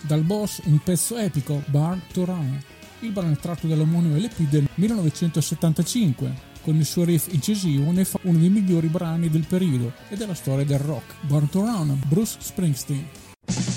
Dal Boss un pezzo epico, Born to Run. Il brano è tratto dall'omonimo LP del 1975, con il suo riff incisivo ne fa uno dei migliori brani del periodo e della storia del rock. Born to Run, Bruce Springsteen.